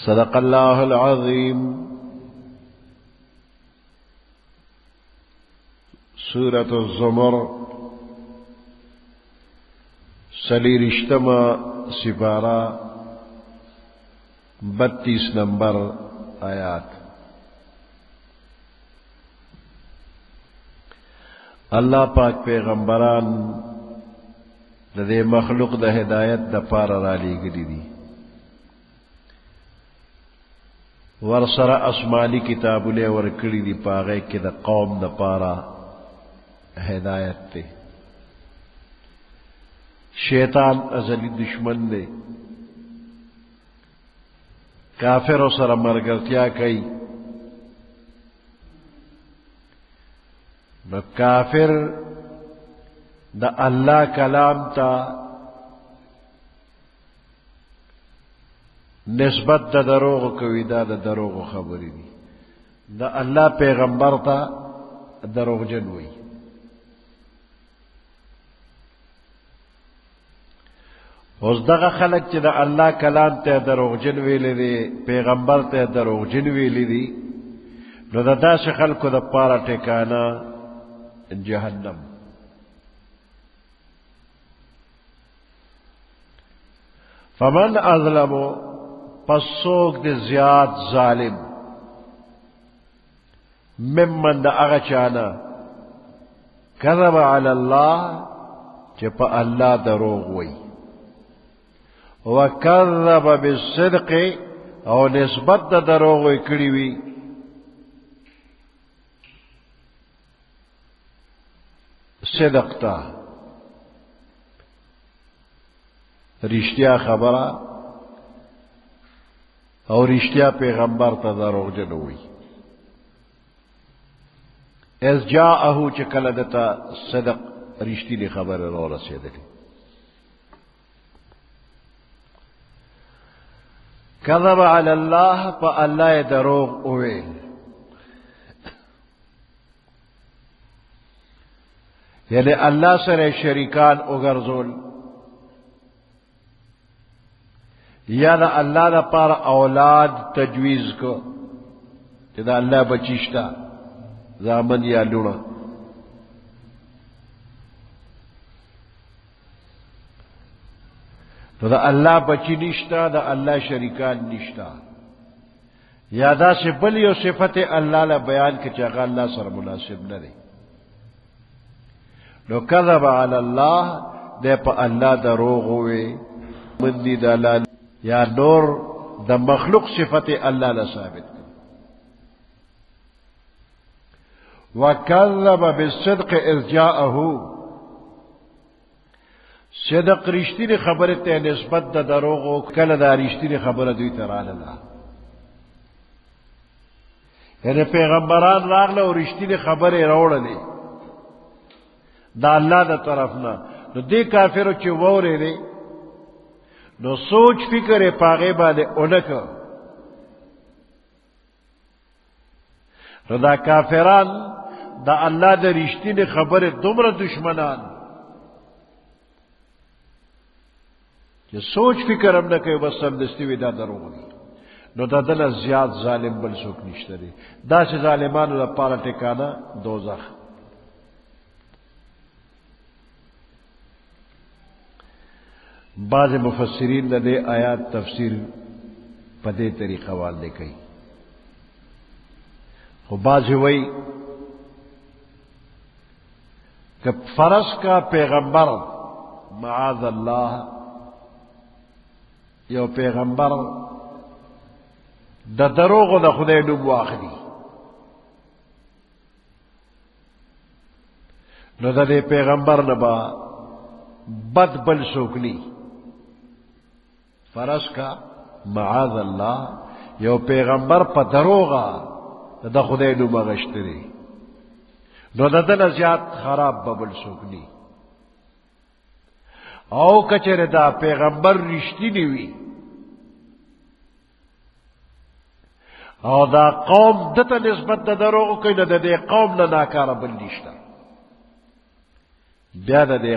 صدق اللہ العظیم۔ سورۃ الزمر سلیرشتما سپارہ 32 نمبر آیات۔ اللہ پاک پیغمبران دے مخلوق دا ہدایت دا پارا رالی گلی دی، ورسر اسمانی کتاب لے ورکڑی دی پاغے کی دا قوم دا پارا ہدایت تے۔ شیطان ازلی دشمن دے، کافر و سر مرگرتیا کئی، نو کافر دا اللہ کلام تا نسبت دا دروغ کوي، دا دروغ خبری دی، دا اللہ پیغمبر تا دروغ جن وی۔ اوس دغه خلق چې د الله کلام ته دروغجن ویلی دی، پیغمبر ته دروغجن ویلی دی، نو د داسې خلکو د پاره ټکانه جهنم۔ فمن اظلم، پس څوک دی زیات ظالم، ممن د هغه چانه کذب علی الله چې په الله دروغ وی، وکذب بالصدق او نسبت د دروغ کړي وي، صدق تا رشتیا خبره او رشتیا پیغمبر ته دروغجن وي۔ از جاءه چې کله دته صدق رشتینی خبره را رسېدلې، کذب علی الله پا اللہ دروغ اویل، یعنی اللہ سر شریکان اگرزول، یا دا اللہ دا پار اولاد تجویز کو کہ دا اللہ بچیشتا زامن یا لونا، تو دا اللہ بچی نشتا، دا اللہ شریکان نشتا، یا دا سے بلی و صفت اللہ لا بیان کے چاگا اللہ سر مناسب نہ دے، نو کذب علی اللہ دے پا اللہ دروغ ہوئے، مندی دا اللہ یا نور دا مخلوق صفت اللہ لا ثابت کر، وکذب بالصدق اذ جاءہو، صدق رشتینی خبر تے نسبت دا دروغو کل دا رشتینی خبر دوی ترال اللہ، یعنی پیغمبران راغلے و رشتینی خبر روڑ لے دا اللہ دا طرفنا، نو دے کافرو چی وورے لے، نو سوچ فکر پاغے بالے انکا، نو دا کافران دا اللہ دا رشتینی خبر دمر دشمنان کہ سوچ فکر ہم نہ کہ بس سم دستی وی دا دروغ دی، نو دا دل زیاد ظالم بل سوک نشتری، دا سے ظالمانو دا پارا ٹکانا دوزخ۔ بعض مفسرین دا دے آیات تفسیر پدے طریقہ والے کئی، خو بعض ہوئی کہ فرض کا پیغمبر معاذ اللہ یو پیغمبر دا دروغ دا خدای نوم واخلی، نو دا دے پیغمبر نبا بد بل سوکنی، فرض کا معاذ اللہ یو پیغمبر پا دروغا دا خدای نوم غشتری، نو دا دل زیاد خراب ببل سوکنی، او کچر دا پیغمبر رشتی نیوی او دا قوم دتا نسبت دا دروغ کئی، نو دا دے قوم نا ناکارا بل نشتا، بیا دا دے